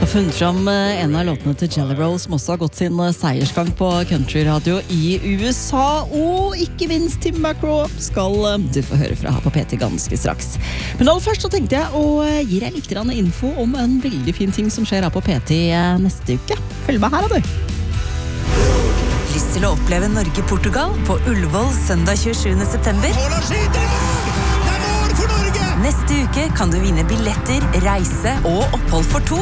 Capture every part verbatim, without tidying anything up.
funnet fram en av låtene til Jelly Roll, som også har gått sin seiersgang på countryradio i U S A, og ikke minst Tim McGraw skal du få høre fra her på P T ganske straks. Men aller først så tenkte jeg å gi deg litt grann info om en veldig fin ting som skjer her på P T neste uke. Følg med her da du! Lyst til å oppleve Norge-Portugal på Ullevål søndag tjuesjuende september? Neste uke kan du vinne billetter, reise og opphold for to.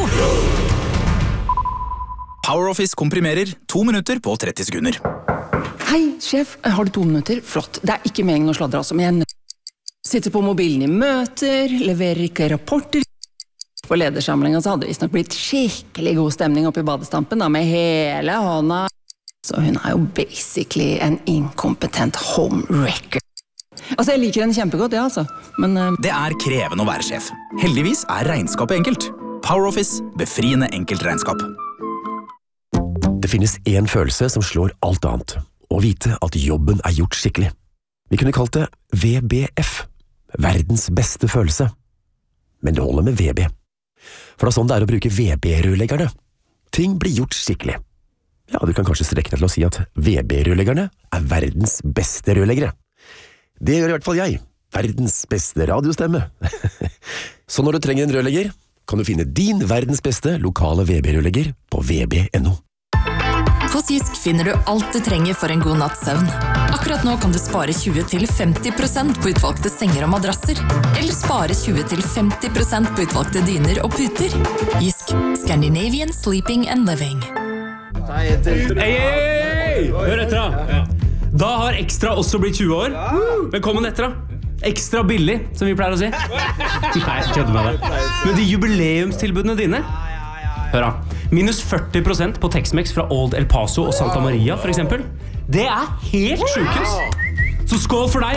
PowerOffice komprimerer to minutter på tretti sekunder. Hei, sjef. Har du to minutter? Flott. Det er ikke meningen å sladre, altså, men jeg sitter på mobilen i møter, leverer ikke rapporter. På ledersamlingen så hadde det visst nok blitt skikkelig god stemning oppe i badestampen, da, med hele hånda. Så hun er jo basically en inkompetent homewrecker. Altså, jeg liker henne kjempegodt, ja, altså. Men uh... det er krevende å være sjef. Heldigvis er regnskapet enkelt. PowerOffice, befriende enkelt regnskap. Det finnes en følelse som slår alt annet. Å vite at jobben er gjort skikkelig. Vi kunne kalt det V B F. Verdens beste følelse. Men det holder med V B. For det er sånn det er å bruke V B-rørleggerne. Ting blir gjort skikkelig. Ja, du kan kanskje strekke deg til å si at V B-rørleggerne er verdens beste rørleggere. Det gjør i hvert fall jeg. Verdens beste radiostemme. Så når du trenger en rørlegger, kan du finne din verdens beste lokale V B-rørlegger på v b punktum n o. Hos Jysk finner du alt du trenger for en god natts søvn. Akkurat nå kan du spare tjue til femti prosent på utvalgte senger og madrasser. Eller spare tjue til femti prosent på utvalgte dyner og puter. Jysk. Scandinavian Sleeping and Living. Hei, hei, hei! Hør etter da. Da har Ekstra også blitt tjue år. Velkommen etter da. Ekstra billig, som vi pleier å si. Nei, jeg kødder med det. Men de jubileumstilbudene dine? Hør da. Minus førti prosent på Tex-Mex fra Old El Paso og Santa Maria, for eksempel. Det er helt sjukehus. Så skål for deg!